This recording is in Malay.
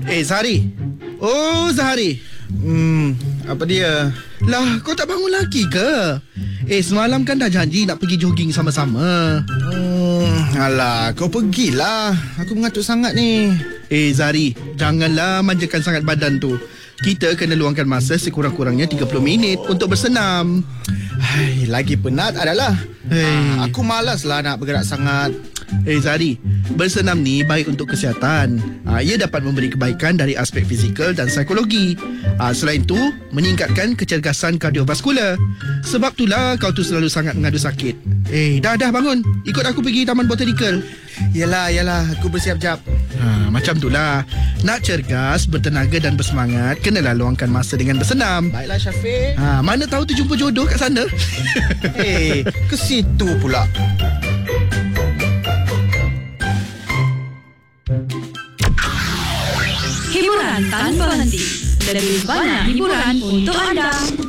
Zahari. Oh, Zahari. Apa dia? Lah, kau tak bangun lagi ke? Semalam kan dah janji nak pergi jogging sama-sama. Alah, kau pergilah. Aku mengantuk sangat ni. Zahari, janganlah manjakan sangat badan tu. Kita kena luangkan masa sekurang-kurangnya 30 minit untuk bersenam. Lagi penat adalah aku malas lah nak bergerak sangat. Zahari, bersenam ni baik untuk kesihatan. Ia dapat memberi kebaikan dari aspek fizikal dan psikologi. Selain tu, meningkatkan kecergasan kardiovaskular. Sebab itulah kau tu selalu sangat mengadu sakit. Dah bangun. Ikut aku pergi taman botanical. Yalah, aku bersiap jap. Macam itulah. Nak cergas, bertenaga dan bersemangat, kenalah luangkan masa dengan bersenam. Baiklah Syafiq. Mana tahu terjumpa jodoh kat sana. Ke situ pula. Hiburan tanpa henti. Lebih banyak hiburan untuk anda.